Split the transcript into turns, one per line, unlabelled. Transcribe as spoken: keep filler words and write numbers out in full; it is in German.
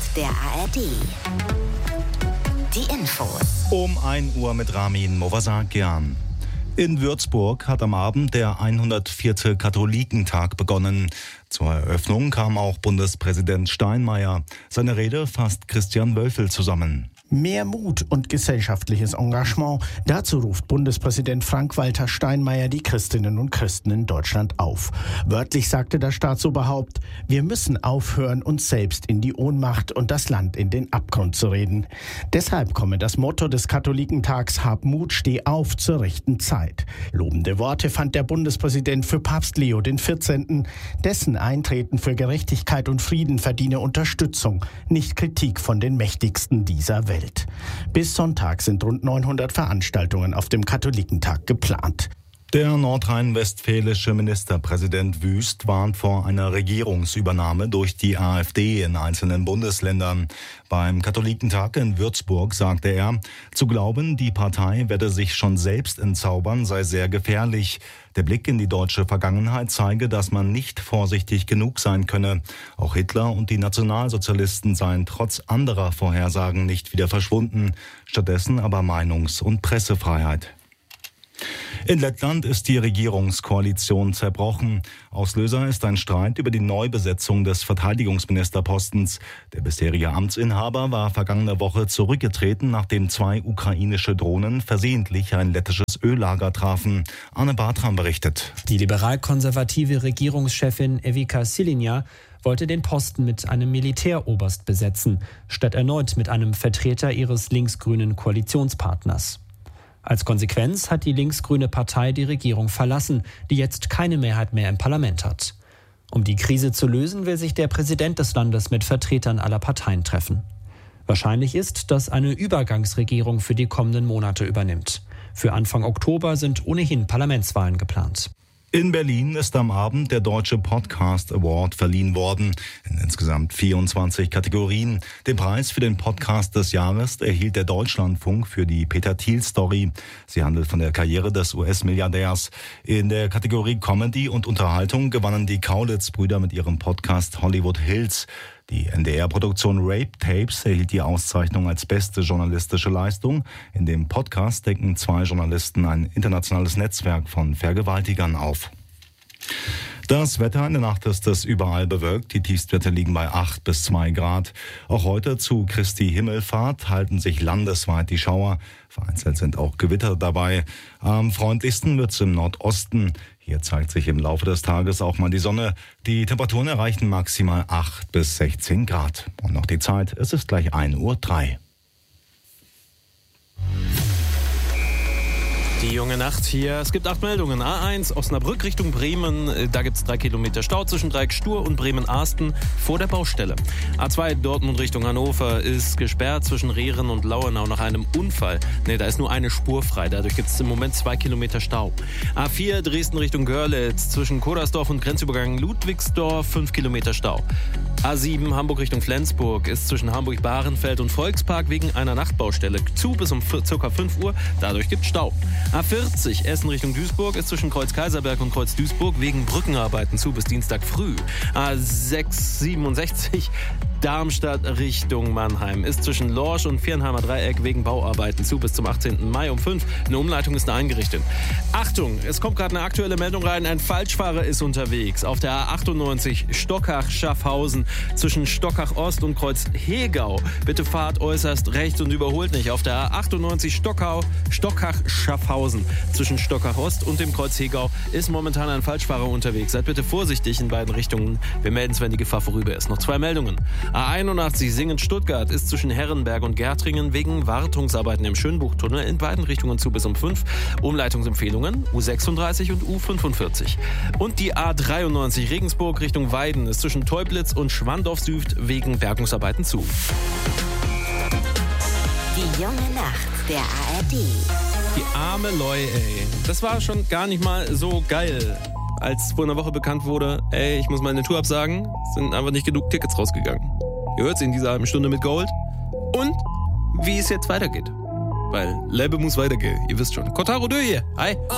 der A R D. Die Infos.
Um ein Uhr mit Ramin Movasakian. In Würzburg hat am Abend der hundertvierte Katholikentag begonnen. Zur Eröffnung kam auch Bundespräsident Steinmeier. Seine Rede fasst Christian Wölfel zusammen.
Mehr Mut und gesellschaftliches Engagement. Dazu ruft Bundespräsident Frank-Walter Steinmeier die Christinnen und Christen in Deutschland auf. Wörtlich sagte das Staatsoberhaupt: Wir müssen aufhören, uns selbst in die Ohnmacht und das Land in den Abgrund zu reden. Deshalb komme das Motto des Katholikentags: Hab Mut, steh auf zur rechten Zeit. Lobende Worte fand der Bundespräsident für Papst Leo der vierzehnte. Dessen Eintreten für Gerechtigkeit und Frieden verdiene Unterstützung, nicht Kritik von den Mächtigsten dieser Welt. Bis Sonntag sind rund neunhundert Veranstaltungen auf dem Katholikentag geplant.
Der nordrhein-westfälische Ministerpräsident Wüst warnt vor einer Regierungsübernahme durch die AfD in einzelnen Bundesländern. Beim Katholikentag in Würzburg sagte er, zu glauben, die Partei werde sich schon selbst entzaubern, sei sehr gefährlich. Der Blick in die deutsche Vergangenheit zeige, dass man nicht vorsichtig genug sein könne. Auch Hitler und die Nationalsozialisten seien trotz anderer Vorhersagen nicht wieder verschwunden. Stattdessen aber Meinungs- und Pressefreiheit. In Lettland ist die Regierungskoalition zerbrochen. Auslöser ist ein Streit über die Neubesetzung des Verteidigungsministerpostens. Der bisherige Amtsinhaber war vergangene Woche zurückgetreten, nachdem zwei ukrainische Drohnen versehentlich ein lettisches Öllager trafen. Anne Bartram berichtet.
Die liberal-konservative Regierungschefin Evika Silinja wollte den Posten mit einem Militäroberst besetzen, statt erneut mit einem Vertreter ihres linksgrünen Koalitionspartners. Als Konsequenz hat die linksgrüne Partei die Regierung verlassen, die jetzt keine Mehrheit mehr im Parlament hat. Um die Krise zu lösen, will sich der Präsident des Landes mit Vertretern aller Parteien treffen. Wahrscheinlich ist, dass eine Übergangsregierung für die kommenden Monate übernimmt. Für Anfang Oktober sind ohnehin Parlamentswahlen geplant.
In Berlin ist am Abend der Deutsche Podcast Award verliehen worden. In insgesamt vierundzwanzig Kategorien. Den Preis für den Podcast des Jahres erhielt der Deutschlandfunk für die Peter Thiel-Story. Sie handelt von der Karriere des U S-Milliardärs. In der Kategorie Comedy und Unterhaltung gewannen die Kaulitz-Brüder mit ihrem Podcast Hollywood Hills. Die N D R-Produktion Rape Tapes erhielt die Auszeichnung als beste journalistische Leistung. In dem Podcast decken zwei Journalisten ein internationales Netzwerk von Vergewaltigern auf. Das Wetter: in der Nacht ist es überall bewölkt. Die Tiefstwerte liegen bei acht bis zwei Grad. Auch heute zu Christi Himmelfahrt halten sich landesweit die Schauer. Vereinzelt sind auch Gewitter dabei. Am freundlichsten wird es im Nordosten. Hier zeigt sich im Laufe des Tages auch mal die Sonne. Die Temperaturen erreichen maximal acht bis sechzehn Grad. Und noch die Zeit: es ist gleich ein Uhr drei.
Die junge Nacht hier. Es gibt acht Meldungen. A eins, Osnabrück Richtung Bremen. Da gibt es drei Kilometer Stau zwischen Dreieck Stur und Bremen-Arsten vor der Baustelle. A zwei, Dortmund Richtung Hannover ist gesperrt zwischen Rehren und Lauenau nach einem Unfall. Ne, da ist nur eine Spur frei. Dadurch gibt es im Moment zwei Kilometer Stau. A vier, Dresden Richtung Görlitz zwischen Kodersdorf und Grenzübergang Ludwigsdorf fünf Kilometer Stau. A sieben, Hamburg Richtung Flensburg ist zwischen Hamburg-Bahrenfeld und Volkspark wegen einer Nachtbaustelle zu bis um ca. fünf Uhr. Dadurch gibt es Stau. A vierzig, Essen Richtung Duisburg ist zwischen Kreuz Kaiserberg und Kreuz Duisburg wegen Brückenarbeiten zu bis Dienstag früh. A sechs siebenundsechzig, Darmstadt Richtung Mannheim ist zwischen Lorsch und Viernheimer Dreieck wegen Bauarbeiten zu bis zum achtzehnten Mai um fünf. Eine Umleitung ist eingerichtet. Achtung, es kommt gerade eine aktuelle Meldung rein. Ein Falschfahrer ist unterwegs auf der A achtundneunzig Stockach-Schaffhausen zwischen Stockach Ost und Kreuz Hegau. Bitte fahrt äußerst rechts und überholt nicht. Auf der A achtundneunzig Stockau, Stockach-Schaffhausen zwischen Stockach Ost und dem Kreuz Hegau ist momentan ein Falschfahrer unterwegs. Seid bitte vorsichtig in beiden Richtungen. Wir melden es, wenn die Gefahr vorüber ist. Noch zwei Meldungen. A einundachtzig Singen-Stuttgart ist zwischen Herrenberg und Gärtringen wegen Wartungsarbeiten im Schönbuchtunnel in beiden Richtungen zu bis um fünf. Umleitungsempfehlungen U sechsunddreißig und U fünfundvierzig. Und die A dreiundneunzig Regensburg Richtung Weiden ist zwischen Teublitz und Schwandorf-Süd wegen Bergungsarbeiten zu.
Die junge Nacht der A R D.
Die arme Loi, ey. Das war schon gar nicht mal so geil. Als vor einer Woche bekannt wurde, ey, ich muss meine Tour absagen, sind einfach nicht genug Tickets rausgegangen. Ihr hört sie in dieser halben Stunde mit Gold. Und wie es jetzt weitergeht. Weil Lebe muss weitergehen, ihr wisst schon. Kotaro Dö hier, hi.